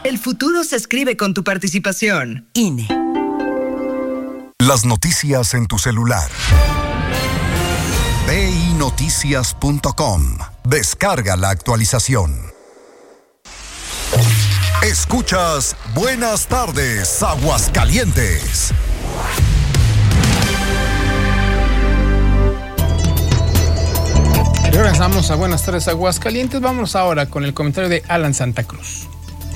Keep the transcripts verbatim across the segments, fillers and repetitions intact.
El futuro se escribe con tu participación. I N E. Las noticias en tu celular. ve i noticias punto com. Descarga la actualización. Escuchas Buenas Tardes, Aguascalientes. Regresamos a Buenas Tardes, Aguascalientes. Vamos ahora con el comentario de Alan Santa Cruz.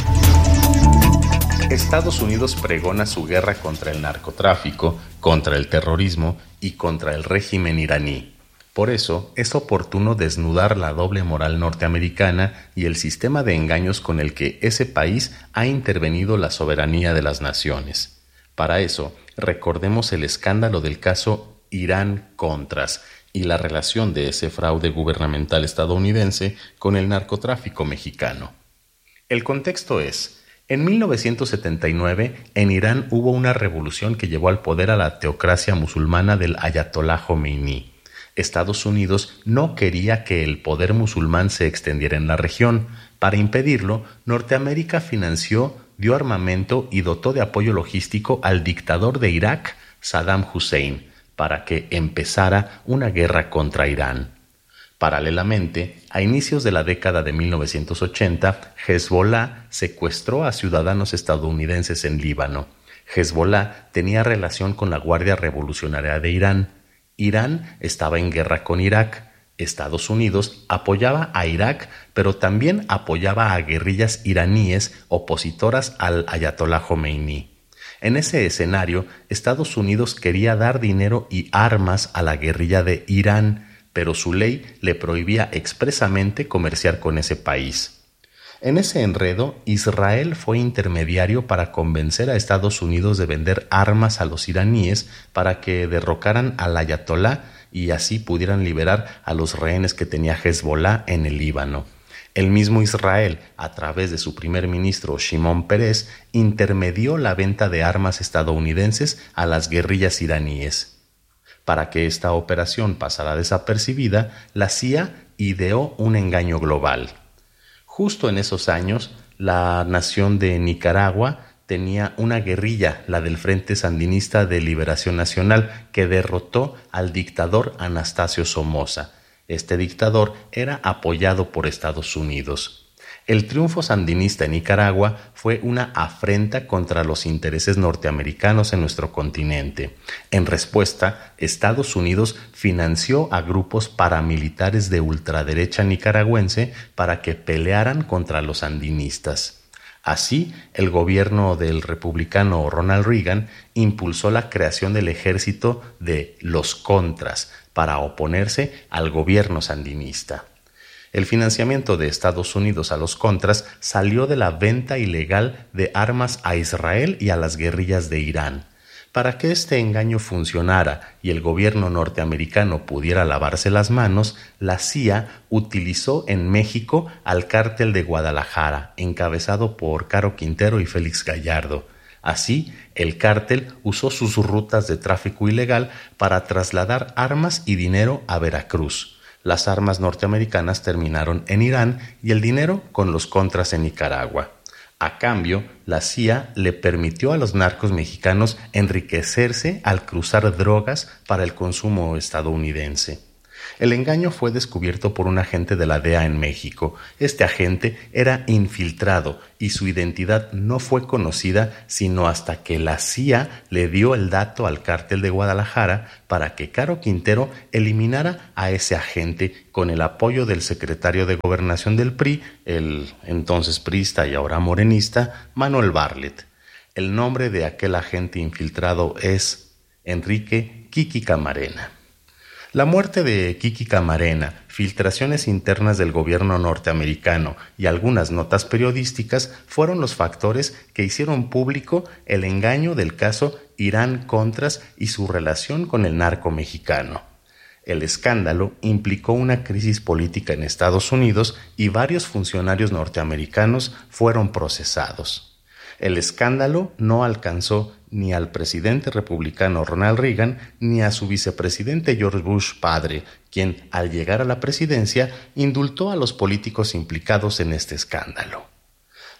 Estados Unidos pregona su guerra contra el narcotráfico, contra el terrorismo y contra el régimen iraní. Por eso, es oportuno desnudar la doble moral norteamericana y el sistema de engaños con el que ese país ha intervenido la soberanía de las naciones. Para eso, recordemos el escándalo del caso Irán-Contras y la relación de ese fraude gubernamental estadounidense con el narcotráfico mexicano. El contexto es: en mil novecientos setenta y nueve, en Irán hubo una revolución que llevó al poder a la teocracia musulmana del Ayatolá Jomeini. Estados Unidos no quería que el poder musulmán se extendiera en la región. Para impedirlo, Norteamérica financió, dio armamento y dotó de apoyo logístico al dictador de Irak, Saddam Hussein, para que empezara una guerra contra Irán. Paralelamente, a inicios de la década de mil novecientos ochenta, Hezbollah secuestró a ciudadanos estadounidenses en Líbano. Hezbollah tenía relación con la Guardia Revolucionaria de Irán. Irán estaba en guerra con Irak. Estados Unidos apoyaba a Irak, pero también apoyaba a guerrillas iraníes opositoras al Ayatolá Jomeini. En ese escenario, Estados Unidos quería dar dinero y armas a la guerrilla de Irán, pero su ley le prohibía expresamente comerciar con ese país. En ese enredo, Israel fue intermediario para convencer a Estados Unidos de vender armas a los iraníes para que derrocaran al Ayatolá y así pudieran liberar a los rehenes que tenía Hezbollah en el Líbano. El mismo Israel, a través de su primer ministro Shimon Peres, intermedió la venta de armas estadounidenses a las guerrillas iraníes. Para que esta operación pasara desapercibida, la C I A ideó un engaño global. Justo en esos años, la nación de Nicaragua tenía una guerrilla, la del Frente Sandinista de Liberación Nacional, que derrotó al dictador Anastasio Somoza. Este dictador era apoyado por Estados Unidos. El triunfo sandinista en Nicaragua fue una afrenta contra los intereses norteamericanos en nuestro continente. En respuesta, Estados Unidos financió a grupos paramilitares de ultraderecha nicaragüense para que pelearan contra los sandinistas. Así, el gobierno del republicano Ronald Reagan impulsó la creación del ejército de los Contras para oponerse al gobierno sandinista. El financiamiento de Estados Unidos a los Contras salió de la venta ilegal de armas a Israel y a las guerrillas de Irán. Para que este engaño funcionara y el gobierno norteamericano pudiera lavarse las manos, la C I A utilizó en México al Cártel de Guadalajara, encabezado por Caro Quintero y Félix Gallardo. Así, el cártel usó sus rutas de tráfico ilegal para trasladar armas y dinero a Veracruz. Las armas norteamericanas terminaron en Irán y el dinero con los Contras en Nicaragua. A cambio, la C I A le permitió a los narcos mexicanos enriquecerse al cruzar drogas para el consumo estadounidense. El engaño fue descubierto por un agente de la D E A en México. Este agente era infiltrado y su identidad no fue conocida sino hasta que la C I A le dio el dato al Cártel de Guadalajara para que Caro Quintero eliminara a ese agente con el apoyo del secretario de Gobernación del P R I, el entonces priista y ahora morenista, Manuel Bartlett. El nombre de aquel agente infiltrado es Enrique Kiki Camarena. La muerte de Kiki Camarena, filtraciones internas del gobierno norteamericano y algunas notas periodísticas fueron los factores que hicieron público el engaño del caso Irán-Contras y su relación con el narco mexicano. El escándalo implicó una crisis política en Estados Unidos y varios funcionarios norteamericanos fueron procesados. El escándalo no alcanzó ni al presidente republicano Ronald Reagan ni a su vicepresidente George Bush padre, quien, al llegar a la presidencia, indultó a los políticos implicados en este escándalo.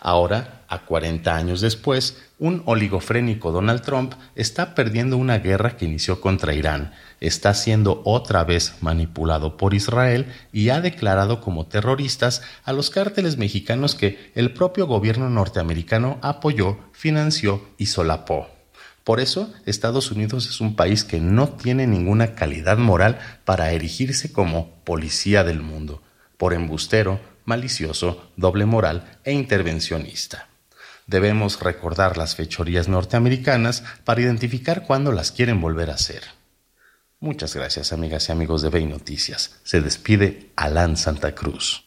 Ahora, a cuarenta años después, un oligofrénico Donald Trump está perdiendo una guerra que inició contra Irán, está siendo otra vez manipulado por Israel y ha declarado como terroristas a los cárteles mexicanos que el propio gobierno norteamericano apoyó, financió y solapó. Por eso, Estados Unidos es un país que no tiene ninguna calidad moral para erigirse como policía del mundo, por embustero, malicioso, doble moral e intervencionista. Debemos recordar las fechorías norteamericanas para identificar cuándo las quieren volver a hacer. Muchas gracias, amigas y amigos de B I Noticias. Se despide Alan Santa Cruz.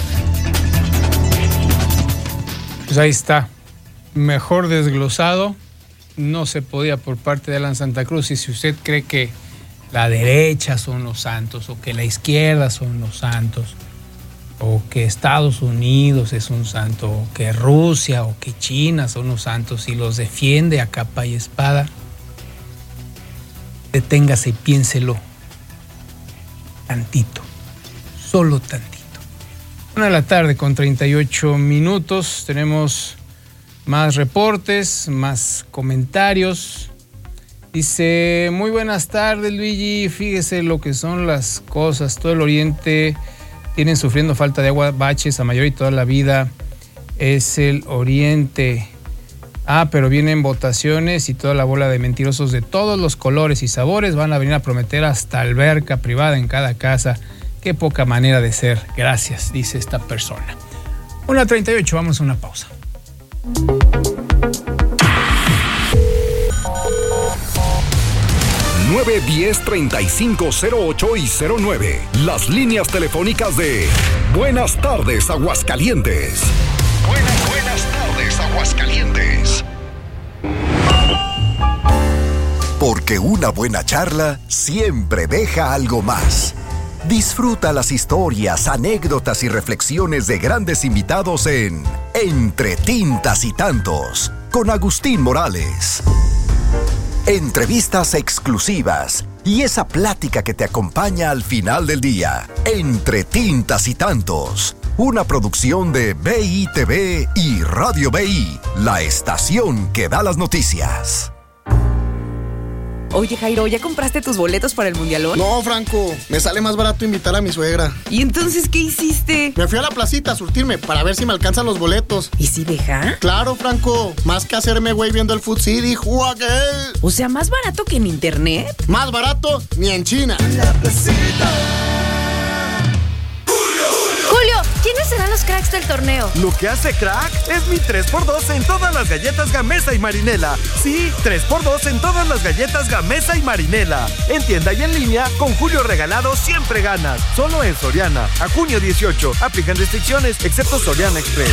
Pues ahí está. Mejor desglosado no se podía por parte de Alan Santa Cruz. Y si usted cree que la derecha son los santos o que la izquierda son los santos, o que Estados Unidos es un santo, o que Rusia o que China son los santos y los defiende a capa y espada, deténgase y piénselo tantito, solo tantito. Una de la tarde con treinta y ocho minutos, tenemos más reportes, más comentarios. Dice, muy buenas tardes, Luigi, fíjese lo que son las cosas, todo el oriente tienen sufriendo falta de agua, baches a mayor y toda la vida es el oriente. Ah, pero vienen votaciones y toda la bola de mentirosos de todos los colores y sabores van a venir a prometer hasta alberca privada en cada casa. Qué poca manera de ser. Gracias, dice esta persona. una treinta y ocho, vamos a una pausa. nueve diez, treinta y cinco, cero ocho y cero nueve. Las líneas telefónicas de Buenas tardes, Aguascalientes. Buenas, buenas tardes, Aguascalientes. Porque una buena charla siempre deja algo más. Disfruta las historias, anécdotas y reflexiones de grandes invitados en Entre Tintas y Tantos, con Agustín Morales. Entrevistas exclusivas y esa plática que te acompaña al final del día. Entre Tintas y Tantos, una producción de B I T V y Radio B I, la estación que da las noticias. Oye, Jairo, ¿ya compraste tus boletos para el Mundialón? No, Franco, me sale más barato invitar a mi suegra. ¿Y entonces qué hiciste? Me fui a la placita a surtirme para ver si me alcanzan los boletos. ¿Y si deja? Claro, Franco, más que hacerme güey viendo el Food City, ¡juaguel! O sea, ¿más barato que en internet? Más barato ni en China. La placita. Julio, ¿quiénes serán los cracks del torneo? Lo que hace crack es mi tres por dos en todas las galletas Gamesa y Marinela. Sí, tres por dos en todas las galletas Gamesa y Marinela. En tienda y en línea, con Julio Regalado siempre ganas. Solo en Soriana. A junio dieciocho. Aplican restricciones, excepto Soriana Express.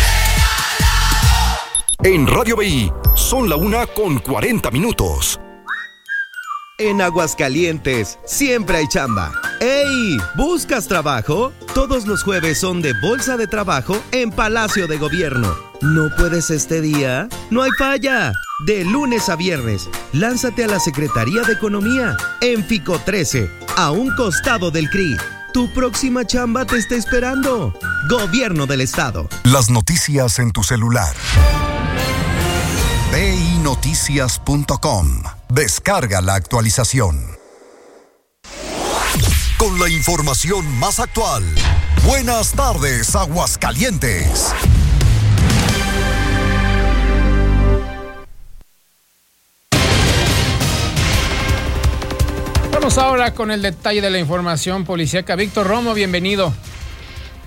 En Radio B I, son la una con cuarenta minutos. En Aguascalientes, siempre hay chamba. ¡Ey! ¿Buscas trabajo? Todos los jueves son de Bolsa de Trabajo en Palacio de Gobierno. ¿No puedes este día? ¡No hay falla! De lunes a viernes, lánzate a la Secretaría de Economía, en Fico trece, a un costado del C R I. Tu próxima chamba te está esperando. Gobierno del Estado. Las noticias en tu celular. B I noticias punto com. Descarga la actualización. Con la información más actual. Buenas tardes, Aguascalientes. Vamos ahora con el detalle de la información policíaca. Víctor Romo, bienvenido.